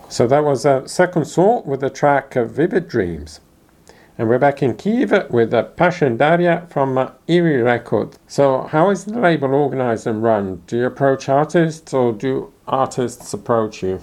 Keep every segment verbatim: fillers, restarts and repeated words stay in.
So that was a Second Sort with the track uh, Vivid Dreams. And we're back in Kyiv with uh, Passion Daria from uh, Eerie Records. So how is the label organized and run? Do you approach artists or do artists approach you?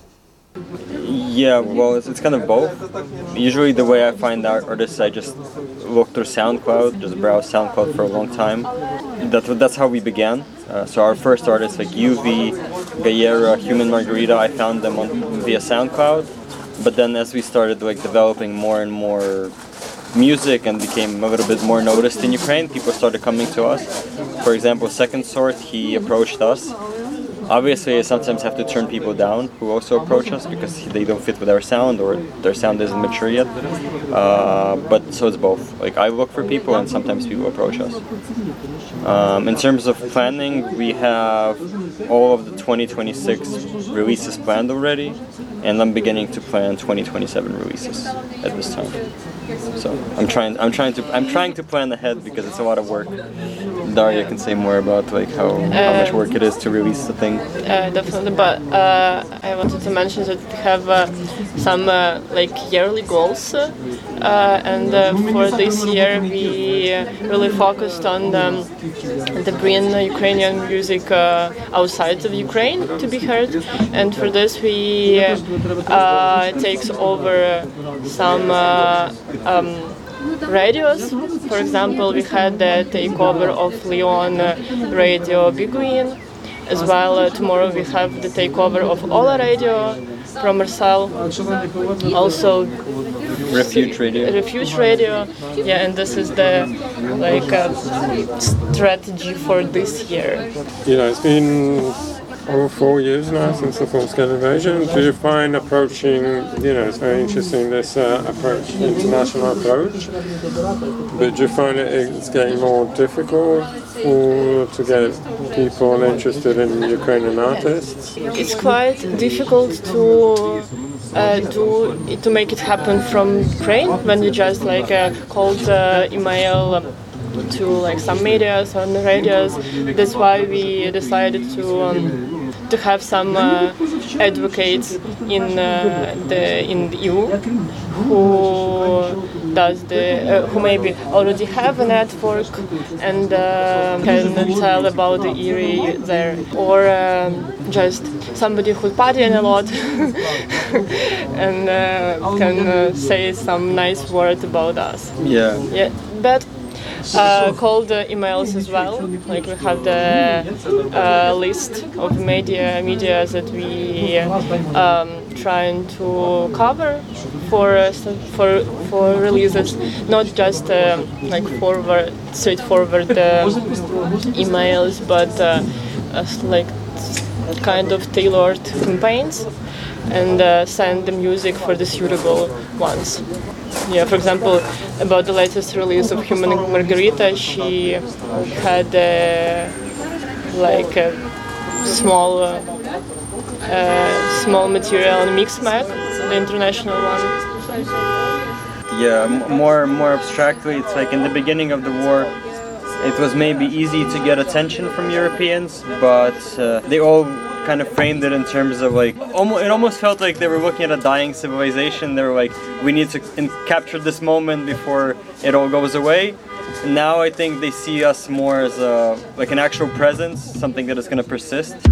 Yeah, well, it's, it's kind of both. Usually the way I find out artists, I just look through SoundCloud, just browse SoundCloud for a long time. That, that's how we began. Uh, so our first artists like U V, Gayera, Human Margarita, I found them on, via SoundCloud. But then as we started like developing more and more music and became a little bit more noticed in Ukraine, people started coming to us. For example, Second Sort, he approached us. Obviously, I sometimes have to turn people down who also approach us because they don't fit with our sound or their sound isn't mature yet. Uh, but so it's both. Like I look for people and sometimes people approach us. Um, in terms of planning, we have all of the twenty twenty-six releases planned already, and I'm beginning to plan twenty twenty-seven releases at this time. So I'm trying. I'm trying to. I'm trying to plan ahead because it's a lot of work. Daria can say more about like how, uh, how much work it is to release the thing. Uh, definitely, but uh, I wanted to mention that we have uh, some uh, like yearly goals, uh, and uh, for this year we uh, really focused on um, the bring Ukrainian music uh, outside of Ukraine to be heard, and for this we uh, uh, takes over some. Uh, um, radios. For example, we had the takeover of Lyon radio Big Green. As well, uh, tomorrow we have the takeover of Ola radio from Marcel. Also, Refuge Radio. Refuge Radio. Yeah, and this is the like uh, strategy for this year. You know, it's been over four years now since the full-scale invasion. Do you find approaching, you know, it's very interesting, this uh, approach, international approach, but do you find it it's getting more difficult for, to get people interested in Ukrainian artists? It's quite difficult to uh, do to make it happen from Ukraine when you just like uh, cold uh, email um, to like some medias on the radios. That's why we decided to um, to have some uh, advocates in uh, the in the E U who does the uh, who maybe already have a network and uh, can tell about the Eerie there, or um, just somebody who's partying a lot and uh, can uh, say some nice word about us. Yeah. Yeah, but. Uh, cold uh, emails as well. Like we have the uh, list of media media that we um, trying to cover for uh, for for releases, not just uh, like forward straightforward uh, emails, but uh, as like kind of tailored campaigns, and uh, send the music for the suitable ones. Yeah, for example, about the latest release of Human Margarita, she had uh, like a small uh, uh, small material on Mixmag, the international one. Yeah, m- more more abstractly, it's like in the beginning of the war, it was maybe easy to get attention from Europeans, but uh, they all kind of framed it in terms of like, almost, it almost felt like they were looking at a dying civilization. They were like, we need to in- capture this moment before it all goes away. And now I think they see us more as a, like an actual presence, something that is going to persist.